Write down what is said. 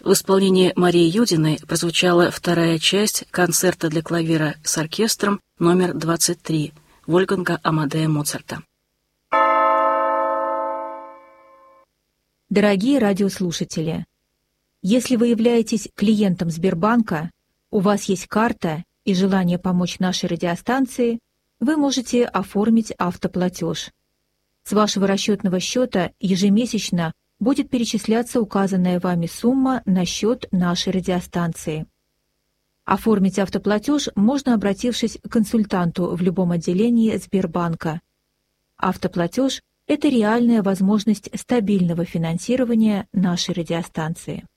В исполнении Марии Юдиной прозвучала вторая часть концерта для клавира с оркестром номер 23 Вольфганга Амадея Моцарта. Дорогие радиослушатели, если вы являетесь клиентом Сбербанка, у вас есть карта и желание помочь нашей радиостанции, вы можете оформить автоплатеж. С вашего расчетного счета ежемесячно будет перечисляться указанная вами сумма на счет нашей радиостанции. Оформить автоплатеж можно, обратившись к консультанту в любом отделении Сбербанка. Автоплатеж – это реальная возможность стабильного финансирования нашей радиостанции.